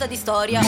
di storia.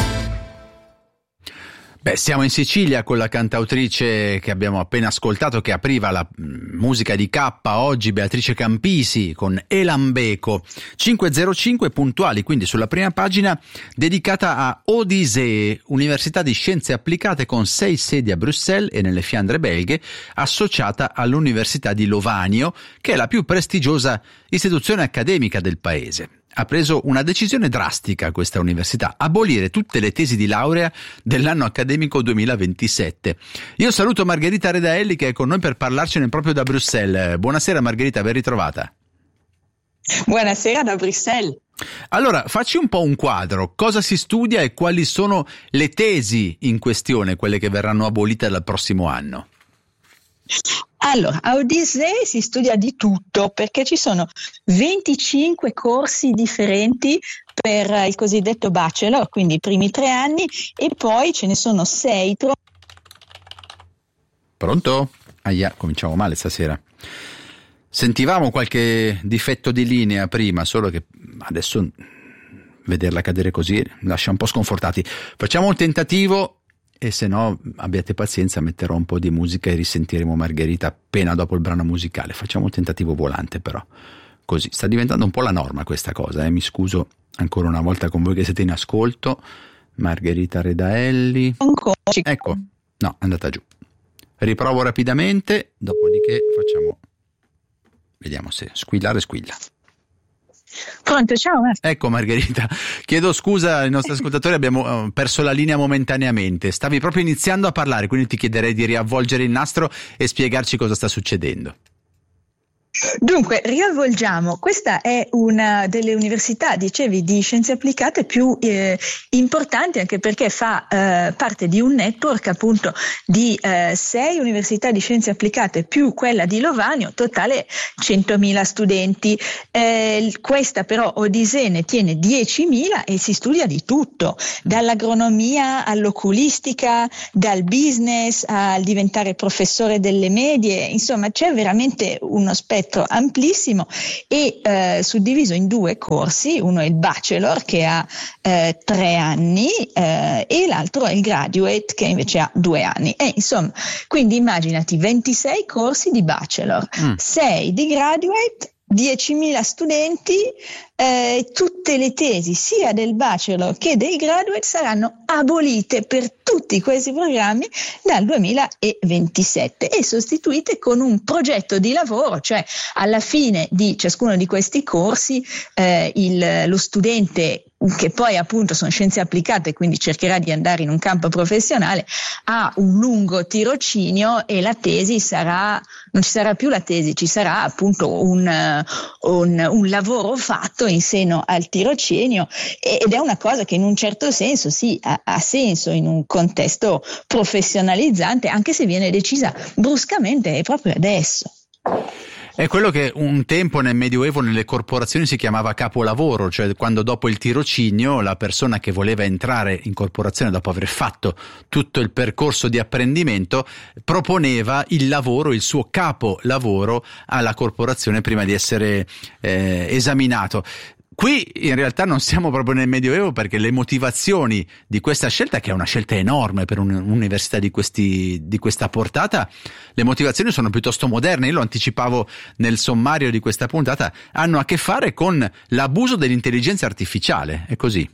Beh, siamo in Sicilia con la cantautrice che abbiamo appena ascoltato, che apriva la musica di K, oggi Beatrice Campisi con Elambeco. 5:05 puntuali, quindi sulla prima pagina, dedicata a Odisee, Università di Scienze Applicate con 6 sedi a Bruxelles e nelle Fiandre belghe, associata all'Università di Lovanio, che è la più prestigiosa istituzione accademica del paese. Ha preso una decisione drastica questa università: abolire tutte le tesi di laurea dell'anno accademico 2027. Io saluto Margherita Redaelli, che è con noi per parlarcene proprio da Bruxelles. Buonasera Margherita, ben ritrovata. Buonasera da Bruxelles. Allora, facci un po' un quadro: cosa si studia e quali sono le tesi in questione, quelle che verranno abolite dal prossimo anno? Allora, a Odisee si studia di tutto, perché ci sono 25 corsi differenti per il cosiddetto bachelor, quindi i primi 3 anni, e poi ce ne sono 6. Pronto? Ahia, cominciamo male stasera. Sentivamo qualche difetto di linea prima, solo che adesso vederla cadere così lascia un po' sconfortati. Facciamo un tentativo. E se no, abbiate pazienza, metterò un po' di musica e risentiremo Margherita appena dopo il brano musicale. Facciamo un tentativo volante, però. Così, sta diventando un po' la norma questa cosa, Mi scuso ancora una volta con voi che siete in ascolto. Margherita Redaelli. Ecco, no, è andata giù. Riprovo rapidamente, dopodiché facciamo... Vediamo se squilla. Pronto, ciao. Ecco Margherita, chiedo scusa ai nostri ascoltatori, abbiamo perso la linea momentaneamente. Stavi proprio iniziando a parlare, quindi ti chiederei di riavvolgere il nastro e spiegarci cosa sta succedendo. Dunque, riavvolgiamo. Questa è una delle università, dicevi, di scienze applicate più importanti, anche perché fa parte di un network appunto di 6 università di scienze applicate più quella di Lovanio, totale 100.000 studenti. Questa però Odisee ne tiene 10.000 e si studia di tutto, dall'agronomia all'oculistica, dal business al diventare professore delle medie, insomma c'è veramente uno spettro amplissimo e suddiviso in 2 corsi. Uno è il bachelor, che ha 3 anni, e l'altro è il graduate, che invece ha 2 anni. E insomma, quindi immaginati 26 corsi di bachelor, 6 di graduate, 10.000 studenti, tutte le tesi sia del bachelor che dei graduate saranno abolite per tutti questi programmi dal 2027 e sostituite con un progetto di lavoro, cioè alla fine di ciascuno di questi corsi lo studente, che poi appunto sono scienze applicate, quindi cercherà di andare in un campo professionale, ha un lungo tirocinio e la tesi non ci sarà più la tesi, ci sarà appunto un lavoro fatto in seno al tirocinio, ed è una cosa che in un certo senso sì, ha senso in un contesto professionalizzante, anche se viene decisa bruscamente proprio adesso. È quello che un tempo nel Medioevo nelle corporazioni si chiamava capolavoro, cioè quando dopo il tirocinio la persona che voleva entrare in corporazione dopo aver fatto tutto il percorso di apprendimento proponeva il lavoro, il suo capolavoro alla corporazione prima di essere esaminato. Qui in realtà non siamo proprio nel Medioevo, perché le motivazioni di questa scelta, che è una scelta enorme per un'università di questa portata, le motivazioni sono piuttosto moderne. Io lo anticipavo nel sommario di questa puntata, hanno a che fare con l'abuso dell'intelligenza artificiale, è così?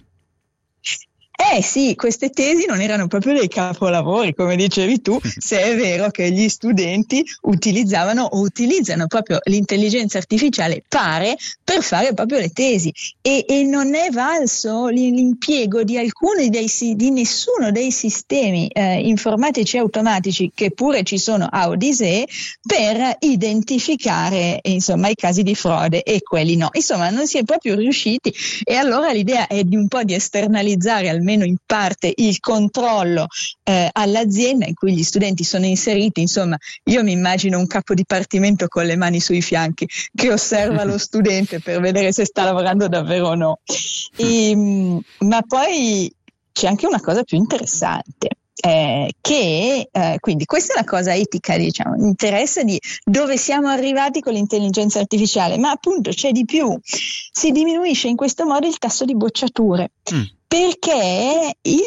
Sì, queste tesi non erano proprio dei capolavori, come dicevi tu, se è vero che gli studenti utilizzavano o utilizzano proprio l'intelligenza artificiale, pare, per fare proprio le tesi, e non è valso l'impiego di di nessuno dei sistemi informatici e automatici che pure ci sono a Odisee per identificare insomma i casi di frode, e quelli no. Insomma, non si è proprio riusciti, e allora l'idea è di un po' di esternalizzare almeno in parte il controllo all'azienda in cui gli studenti sono inseriti. Insomma, io mi immagino un capo dipartimento con le mani sui fianchi che osserva lo studente per vedere se sta lavorando davvero o no. Ma poi c'è anche una cosa più interessante. Quindi questa è una cosa etica, diciamo, interesse di dove siamo arrivati con l'intelligenza artificiale, ma appunto c'è di più, si diminuisce in questo modo il tasso di bocciature, perché il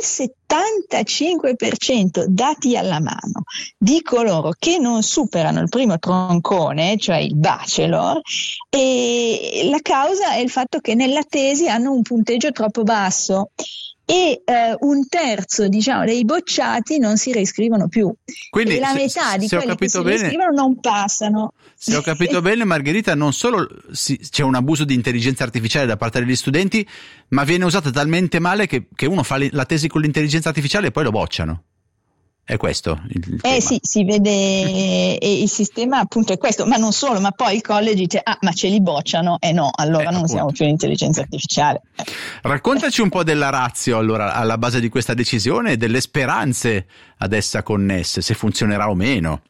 75% dati alla mano di coloro che non superano il primo troncone, cioè il bachelor, e la causa è il fatto che nella tesi hanno un punteggio troppo basso e un terzo, diciamo, dei bocciati non si reiscrivono più. Quindi, e la metà di quelli che si reiscrivono non passano. Se ho capito bene, Margherita, non solo c'è un abuso di intelligenza artificiale da parte degli studenti, ma viene usata talmente male che uno fa la tesi con l'intelligenza artificiale e poi lo bocciano. È questo il tema. Sì, si vede, e il sistema appunto è questo, ma non solo, ma poi il college dice ma ce li bocciano, no, allora non appunto. siamo più in intelligenza artificiale. Raccontaci un po' della ratio allora alla base di questa decisione e delle speranze ad essa connesse, se funzionerà o meno.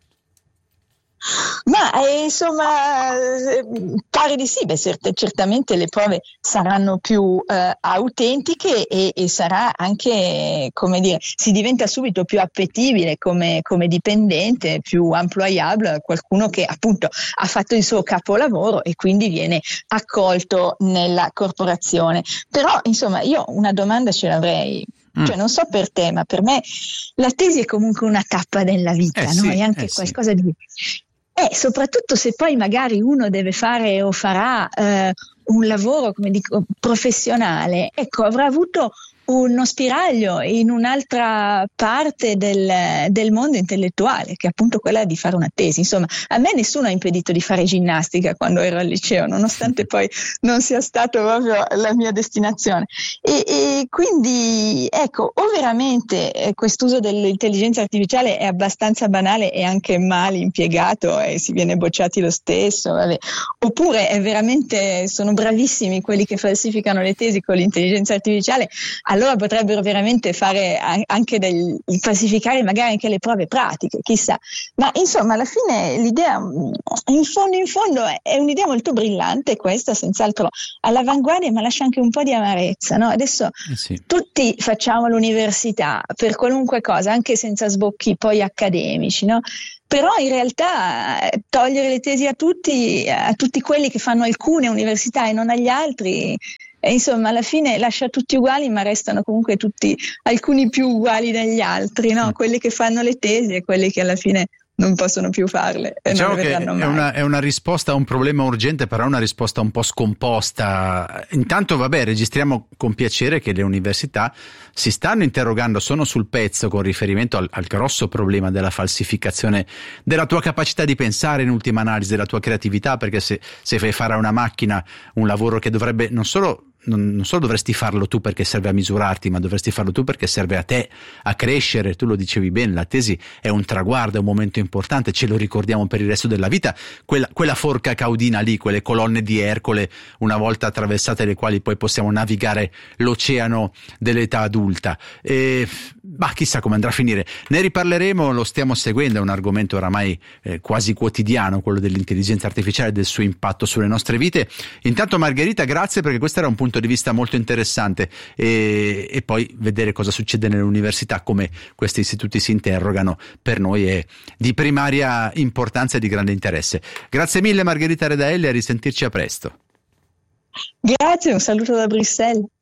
Ma insomma, pare di sì, certamente le prove saranno più autentiche e sarà anche, come dire, si diventa subito più appetibile come dipendente, più employable, qualcuno che appunto ha fatto il suo capolavoro e quindi viene accolto nella corporazione. Però insomma io una domanda ce l'avrei. Cioè, non so per te, ma per me la tesi è comunque una tappa della vita, no? Sì, è anche qualcosa di... soprattutto se poi magari uno deve fare o farà un lavoro, come dico, professionale, ecco, avrà avuto uno spiraglio in un'altra parte del mondo intellettuale, che è appunto quella di fare una tesi. Insomma, a me nessuno ha impedito di fare ginnastica quando ero al liceo, nonostante poi non sia stato proprio la mia destinazione. E quindi, ecco, o veramente quest'uso dell'intelligenza artificiale è abbastanza banale e anche male impiegato e si viene bocciati lo stesso, vabbè. Oppure è veramente, sono bravissimi quelli che falsificano le tesi con l'intelligenza artificiale, allora potrebbero veramente fare anche falsificare magari anche le prove pratiche, chissà. Ma insomma, alla fine l'idea, in fondo è un'idea molto brillante questa, senz'altro all'avanguardia, ma lascia anche un po' di amarezza, no? Adesso tutti facciamo l'università per qualunque cosa, anche senza sbocchi poi accademici, no? Però in realtà togliere le tesi a tutti quelli che fanno alcune università e non agli altri, insomma alla fine lascia tutti uguali, ma restano comunque tutti alcuni più uguali degli altri, no? Quelli che fanno le tesi e quelli che alla fine non possono più farle e diciamo non verranno mai. È una risposta a un problema urgente, però è una risposta un po' scomposta. Intanto registriamo con piacere che le università si stanno interrogando, sono sul pezzo con riferimento al grosso problema della falsificazione della tua capacità di pensare, in ultima analisi della tua creatività, perché se fai fare a una macchina un lavoro che dovrebbe non solo dovresti farlo tu perché serve a misurarti, ma dovresti farlo tu perché serve a te a crescere. Tu lo dicevi bene, la tesi è un traguardo, è un momento importante, ce lo ricordiamo per il resto della vita, quella forca caudina lì, quelle colonne di Ercole una volta attraversate, le quali poi possiamo navigare l'oceano dell'età adulta. Chissà come andrà a finire, ne riparleremo, lo stiamo seguendo, è un argomento oramai quasi quotidiano, quello dell'intelligenza artificiale e del suo impatto sulle nostre vite. Intanto Margherita, grazie, perché questo era un punto di vista molto interessante, e poi vedere cosa succede nelle università, come questi istituti si interrogano, per noi è di primaria importanza e di grande interesse. Grazie mille Margherita Redaelli, a risentirci a presto. Grazie, un saluto da Bruxelles.